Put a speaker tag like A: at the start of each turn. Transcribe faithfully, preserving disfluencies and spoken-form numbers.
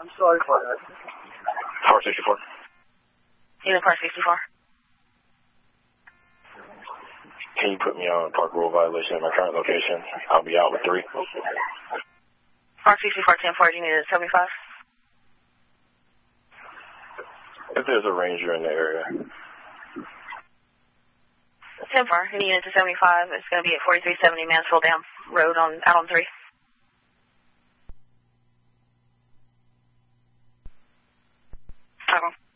A: I'm sorry for that.
B: Power sixty-four.
C: Unit Power sixty-four.
B: Can you put me on a park rule violation at my current location? I'll be out with three.
C: Power sixty-four, ten four, you need a seventy-five?
B: If there's a ranger in the area.
C: ten four, any unit to seventy-five. It's going to be at forty-three seventy Mansfield Dam Road on, out on three. Toggle.